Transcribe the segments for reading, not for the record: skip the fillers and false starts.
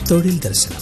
തൊഴിൽ ദർശനം.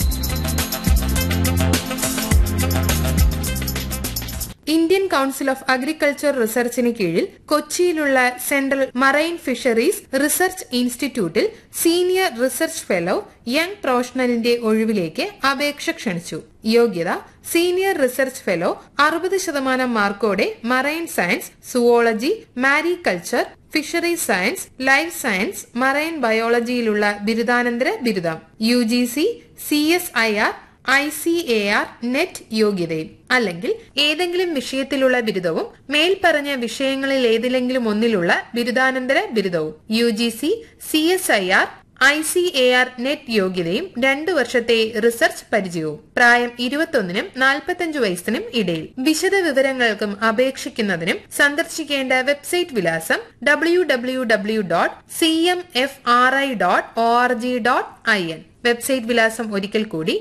Indian council of agriculture റിസർച്ചിന് കീഴിൽ കൊച്ചിയിലുള്ള സെൻട്രൽ മറൈൻ ഫിഷറീസ് റിസർച്ച് ഇൻസ്റ്റിറ്റ്യൂട്ടിൽ സീനിയർ റിസർച്ച് ഫെലോ യങ് പ്രൊഫഷണലിന്റെ ഒഴിവിലേക്ക് അപേക്ഷ ക്ഷണിച്ചു. യോഗ്യത സീനിയർ റിസർച്ച് ഫെലോ 60% മാർക്കോടെ marine science, zoology, mariculture, fisheries science, life science, marine ബയോളജിയിലുള്ള ബിരുദാനന്തര ബിരുദം, UGC, CSIR, ICAR നെറ്റ് യോഗ്യതയും അല്ലെങ്കിൽ ഏതെങ്കിലും വിഷയത്തിലുള്ള ബിരുദവും മേൽപ്പറഞ്ഞ വിഷയങ്ങളിൽ ഏതിലെങ്കിലും ഒന്നിലുള്ള ബിരുദാനന്തര ബിരുദവും, UGC, CSIR, ICAR നെറ്റ് യോഗ്യതയും 2 വർഷത്തെ റിസർച്ച് പരിചയവും. പ്രായം 21-നും 45 വയസ്സിനും ഇടയിൽ. വിശദ വിവരങ്ങൾക്കും അപേക്ഷിക്കുന്നതിനും സന്ദർശിക്കേണ്ട വെബ്സൈറ്റ് വിലാസം www.cmfri.org.in. വെബ്സൈറ്റ് വിലാസം ഒരിക്കൽ കൂടി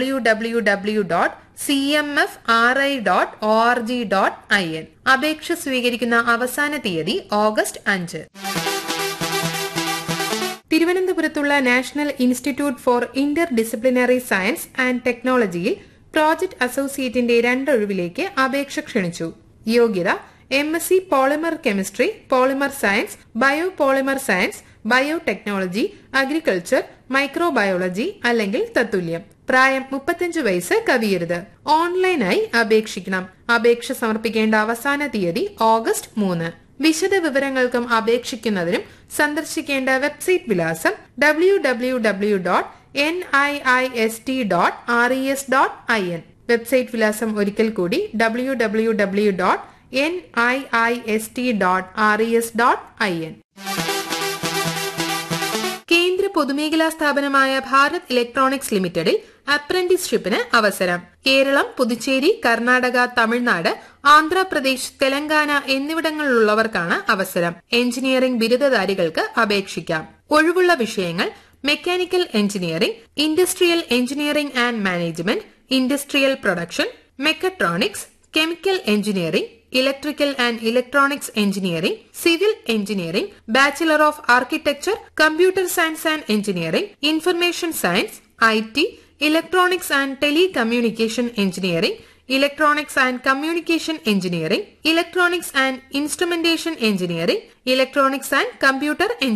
www.cmfri.org.in. അപേക്ഷ സ്വീകരിക്കുന്ന അവസാന തീയതി ഓഗസ്റ്റ് 5. തിരുവനന്തപുരത്തുള്ള national institute for inter disciplinary science and ടെക്നോളജിയിൽ പ്രോജക്ട് അസോസിയേറ്റിന്റെ 2 ഒഴിവിലേക്ക് അപേക്ഷ ക്ഷണിച്ചു. യോഗ്യത MSc polymer chemistry, polymer science, biopolymer science, biotechnology, agriculture, microbiology അല്ലെങ്കിൽ തത്തുല്യം. പ്രായം 35 വയസ്സ് കവിയരുത്. ഓൺലൈനായി അപേക്ഷിക്കണം. അപേക്ഷ സമർപ്പിക്കേണ്ട അവസാന തീയതി ഓഗസ്റ്റ് 3. വിശദ വിവരങ്ങൾക്കും അപേക്ഷിക്കുന്നതിനും സന്ദർശിക്കേണ്ട വെബ്സൈറ്റ് വിലാസം www.niist.res.in. വെബ്സൈറ്റ് വിലാസം ഒരിക്കൽ കൂടി www.niist.res.in. കേന്ദ്ര പൊതുമേഖലാ സ്ഥാപനമായ ഭാരത് ഇലക്ട്രോണിക്സ് ലിമിറ്റഡിൽ അപ്രന്റീസ്ഷിപ്പിന് അവസരം. കേരളം, പുതുച്ചേരി, കർണാടക, തമിഴ്നാട്, ആന്ധ്രാപ്രദേശ്, തെലങ്കാന എന്നിവിടങ്ങളിലുള്ളവർക്കാണ് അവസരം. എഞ്ചിനീയറിംഗ് ബിരുദധാരികൾക്ക് അപേക്ഷിക്കാം. ഒഴിവുള്ള വിഷയങ്ങൾ mechanical engineering, industrial engineering and management, industrial production, mechatronics, chemical engineering, electrical and electronics engineering, civil engineering, bachelor of architecture, computer science and engineering, information science, IT, electronics and telecommunication engineering, electronics and communication engineering, electronics and instrumentation engineering, electronics and computer